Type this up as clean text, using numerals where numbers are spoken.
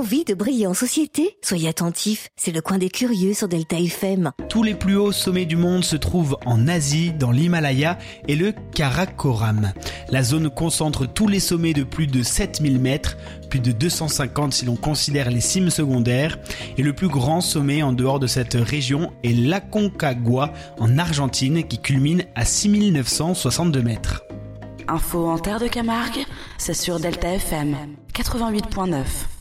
Envie de briller en société ? Soyez attentifs, c'est le coin des curieux sur Delta FM. Tous les plus hauts sommets du monde se trouvent en Asie, dans l'Himalaya et le Karakoram. La zone concentre tous les sommets de plus de 7000 mètres, plus de 250 si l'on considère les cimes secondaires, et le plus grand sommet en dehors de cette région est l'Aconcagua en Argentine qui culmine à 6962 mètres. Info en terre de Camargue, c'est sur Delta FM 88.9.